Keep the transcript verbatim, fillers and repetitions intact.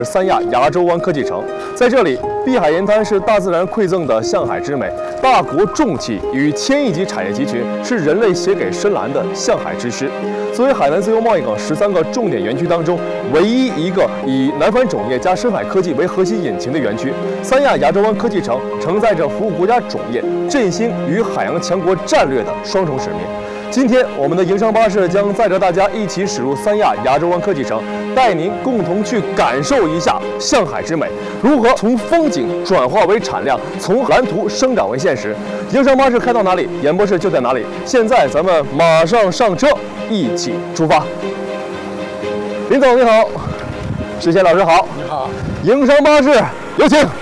三亚亚洲湾科技城，在这里，碧海沿滩是大自然馈赠的向海之美，大国重器与千亿级产业集群是人类写给深蓝的向海之诗。作为海南自由贸易港十三个重点园区当中唯一一个以南方种业加深海科技为核心引擎的园区，三亚亚洲湾科技城承载着服务国家种业、振兴与海洋强国战略的双重使命。今天，我们的营商巴士将载着大家一起驶入三亚亚洲湾科技城，带您共同去感受一下向海之美，如何从风景转化为产量，从蓝图生长为现实。营商巴士开到哪里，演播室就在哪里。现在咱们马上上车，一起出发。林总你好，石贤老师好， 你好， 营商巴士有请。